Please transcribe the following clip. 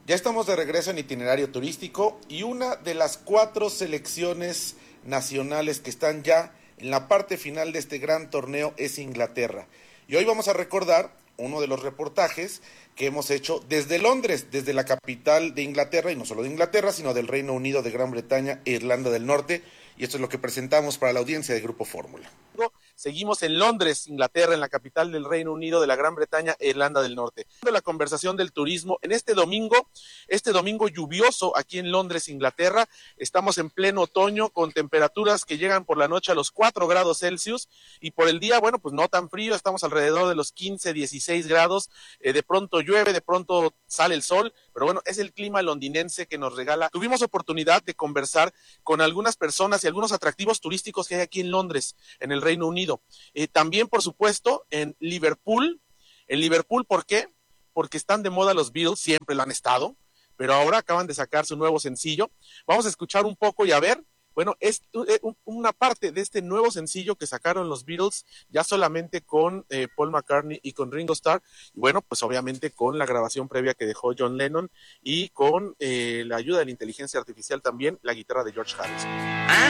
Ya estamos de regreso en Itinerario Turístico y una de las 4 selecciones nacionales que están ya en la parte final de este gran torneo es Inglaterra. Y hoy vamos a recordar uno de los reportajes que hemos hecho desde Londres, desde la capital de Inglaterra, y no solo de Inglaterra, sino del Reino Unido, de Gran Bretaña e Irlanda del Norte. Y esto es lo que presentamos para la audiencia de Grupo Fórmula. Seguimos en Londres, Inglaterra, en la capital del Reino Unido, de la Gran Bretaña e Irlanda del Norte. La conversación del turismo en este domingo lluvioso aquí en Londres, Inglaterra. Estamos en pleno otoño con temperaturas que llegan por la noche a los 4 grados Celsius y por el día, bueno, pues no tan frío, estamos alrededor de los 15, 16 grados. De pronto llueve, de pronto sale el sol, pero bueno, es el clima londinense que nos regala. Tuvimos oportunidad de conversar con algunas personas y algunos atractivos turísticos que hay aquí en Londres, en el Reino Unido. También, por supuesto, en Liverpool. En Liverpool, ¿por qué? Porque están de moda los Beatles, siempre lo han estado, pero ahora acaban de sacar su nuevo sencillo. Vamos a escuchar un poco y a ver, bueno, es una parte de este nuevo sencillo que sacaron los Beatles, ya solamente con Paul McCartney y con Ringo Starr, y bueno, pues obviamente con la grabación previa que dejó John Lennon y con la ayuda de la inteligencia artificial también, la guitarra de George Harrison.